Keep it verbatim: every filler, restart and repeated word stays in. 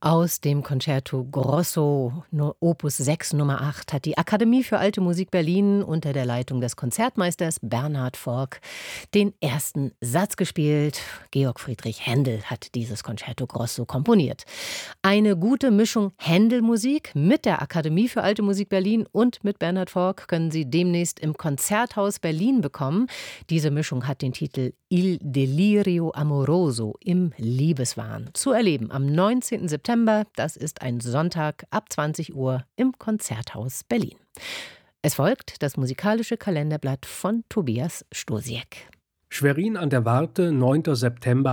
Aus dem Concerto Grosso Opus sechs Nummer acht hat die Akademie für Alte Musik Berlin unter der Leitung des Konzertmeisters Bernhard Fork den ersten Satz gespielt. Georg Friedrich Händel hat dieses Concerto Grosso komponiert. Eine gute Mischung Händel-Musik mit der Akademie für Alte Musik Berlin und mit Bernhard Fork können Sie demnächst im Konzerthaus Berlin bekommen. Diese Mischung hat den Titel Il Delirio Amoroso, im Liebeswahn, zu erleben am neunzehnten September. Das ist ein Sonntag ab zwanzig Uhr im Konzerthaus Berlin. Es folgt das musikalische Kalenderblatt von Tobias Stosiek. Schwerin an der Warthe, neunter September